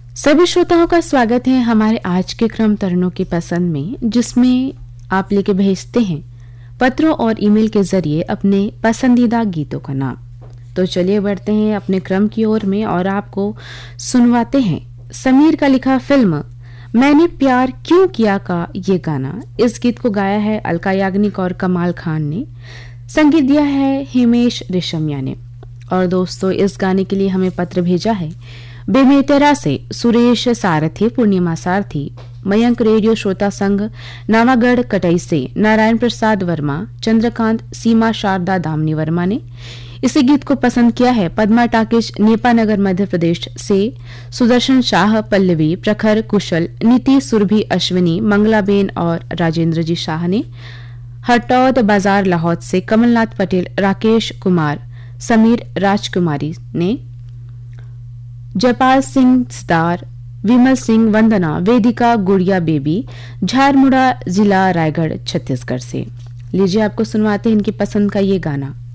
सभी श्रोताओं का स्वागत है हमारे आज के क्रम तरुणों की पसंद में, जिसमें आप लेके भेजते हैं पत्रों और ईमेल के जरिए अपने पसंदीदा गीतों का नाम। तो चलिए बढ़ते हैं अपने क्रम की ओर में और आपको सुनवाते हैं समीर का लिखा फिल्म मैंने प्यार क्यों किया का ये गाना। इस गीत को गाया है अलका याग्निक और कमाल खान ने, संगीत दिया है हिमेश रेशमिया ने। और दोस्तों, इस गाने के लिए हमें पत्र भेजा है बेमेतरा से सुरेश सारथी, पूर्णिमा सारथी, मयंक रेडियो श्रोता संघ नावागढ़ कटई से नारायण प्रसाद वर्मा, चंद्रकांत, सीमा शारदा दामनी वर्मा ने इसी गीत को पसंद किया है। पद्मा टाकिश नेपानगर मध्य प्रदेश से सुदर्शन शाह, पल्लवी, प्रखर, कुशल, नीति, सुरभि, अश्विनी, मंगलाबेन और राजेंद्र जी शाह ने। हटौद बाजार लाहौर से कमलनाथ पटेल, राकेश कुमार, समीर राजकुमारी ने। जयपाल सिंह सितार, विमल सिंह, वंदना, वेदिका, गुड़िया बेबी, झारमुड़ा जिला रायगढ़ छत्तीसगढ़ से। लीजिए आपको सुनवाते हैं इनकी पसंद का ये गाना।